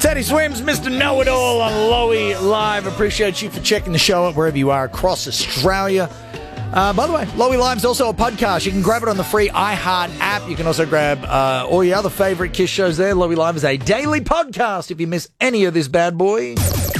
Teddy Swims, Mr. Know-It-All on Lowy Live. Appreciate you for checking the show out wherever you are across Australia. By the way, Lowy Live's also a podcast. You can grab it on the free iHeart app. You can also grab all your other favourite KISS shows there. Lowy Live is a daily podcast if you miss any of this bad boy.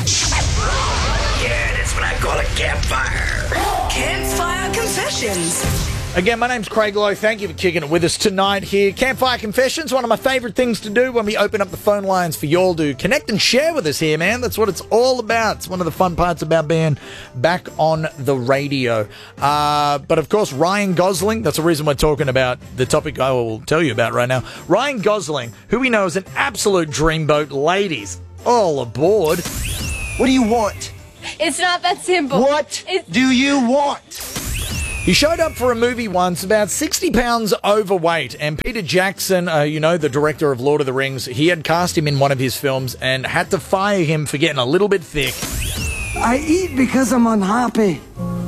Yeah, that's what I call a campfire. Campfire Confessions. Again, my name's Craig Lowe. Thank you for kicking it with us tonight here. Campfire Confessions, one of my favourite things to do when we open up the phone lines for y'all to connect and share with us here, man. That's what it's all about. It's one of the fun parts about being back on the radio. But, of course, Ryan Gosling, that's the reason we're talking about the topic I will tell you about right now. Ryan Gosling, who we know is an absolute dreamboat. Ladies, all aboard. What do you want? It's not that simple. What do you want? He showed up for a movie once, about 60 pounds overweight, and Peter Jackson, the director of Lord of the Rings, he had cast him in one of his films and had to fire him for getting a little bit thick. I eat because I'm unhappy.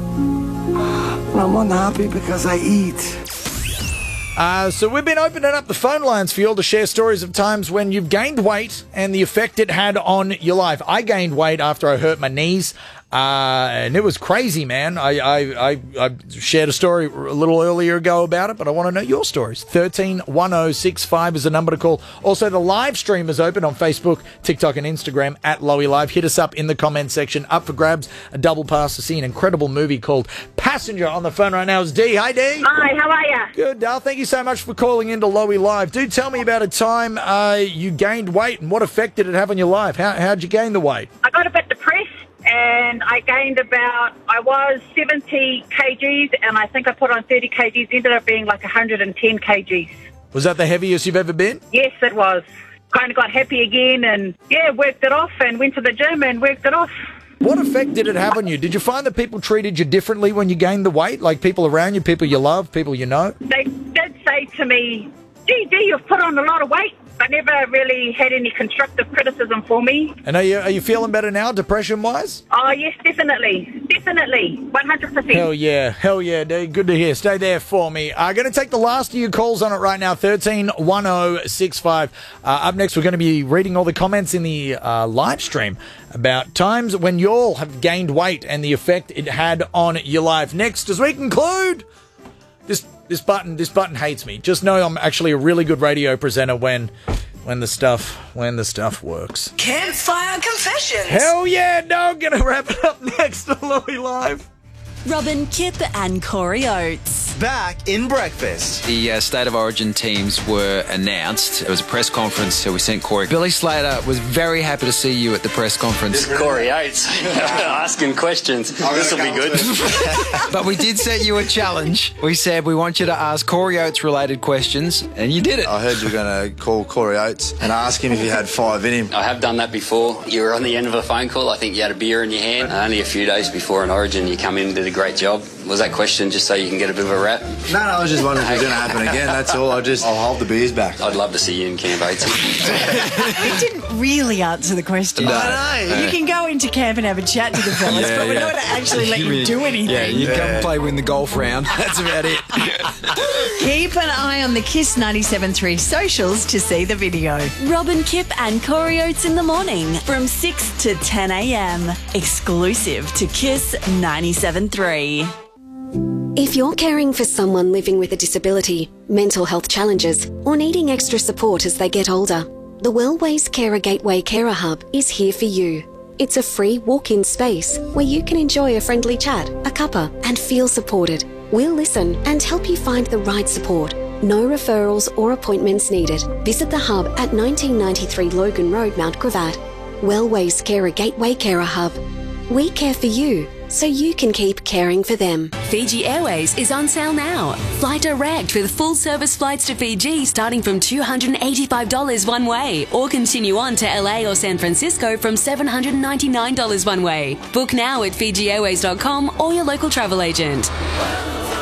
I'm unhappy because I eat. So we've been opening up the phone lines for you all to share stories of times when you've gained weight and the effect it had on your life. I gained weight after I hurt my knees. And it was crazy, man. I shared a story a little earlier ago about it, but I want to know your stories. 131065 is the number to call. Also, the live stream is open on Facebook, TikTok, and Instagram at Lowy Live. Hit us up in the comment section. Up for grabs, a double pass to see an incredible movie called Passenger. On the phone right now is Dee. Hi, Dee. Hi, how are you? Good, Dal. Thank you so much for calling into Lowy Live. Do tell me about a time you gained weight and what effect did it have on your life? How'd you gain the weight? I got a bit depressed and I gained I was 70 kgs and I think I put on 30 kgs, ended up being like 110 kgs. Was that the heaviest you've ever been? Yes, it was. Kind of got happy again and, worked it off and went to the gym and worked it off. What effect did it have on you? Did you find that people treated you differently when you gained the weight? Like people around you, people you love, people you know? They did say to me, Dee, you've put on a lot of weight. I never really had any constructive criticism for me. And are you feeling better now, depression-wise? Oh, yes, definitely. Definitely. 100%. Hell yeah, Dee. Good to hear. Stay there for me. I'm going to take the last of your calls on it right now, 131065. Up next, we're going to be reading all the comments in the live stream about times when you all have gained weight and the effect it had on your life. Next, as we conclude... This button hates me. Just know I'm actually a really good radio presenter when the stuff works. Campfire Confessions. Hell yeah, dog. Gonna wrap it up next on Lowy Live. Robin, Kip and Corey Oates. Back in breakfast. The State of Origin teams were announced. It was a press conference, so we sent Corey. Billy Slater was very happy to see you at the press conference. This is Corey Oates asking questions. This will be good. But we did set you a challenge. We said we want you to ask Corey Oates related questions, and you did it. I heard you were going to call Corey Oates and ask him if he had 5 in him. I have done that before. You were on the end of a phone call. I think you had a beer in your hand. Only a few days before an Origin, you come in and did a great job. Was that question just so you can get a bit of a rap? No, I was just wondering if it was going to happen again. That's all. I'll hold the beers back. I'd love to see you in Camp 8. We didn't really answer the question. No. I know. You can go into camp and have a chat to the fellas, but we're not going to actually let you do anything. Yeah, you come play win the golf round. That's about it. Keep an eye on the KISS 97.3 socials to see the video. Robin, Kip and Corey Oates in the morning from 6 to 10 a.m. Exclusive to KISS 97.3. If you're caring for someone living with a disability, mental health challenges, or needing extra support as they get older, the Wellways Carer Gateway Carer Hub is here for you. It's a free walk-in space where you can enjoy a friendly chat, a cuppa, and feel supported. We'll listen and help you find the right support. No referrals or appointments needed. Visit the hub at 1993 Logan Road, Mount Gravatt. Wellways Carer Gateway Carer Hub. We care for you, so you can keep caring for them. Fiji Airways is on sale now. Fly direct with full service flights to Fiji starting from $285 one way, or continue on to LA or San Francisco from $799 one way. Book now at FijiAirways.com or your local travel agent.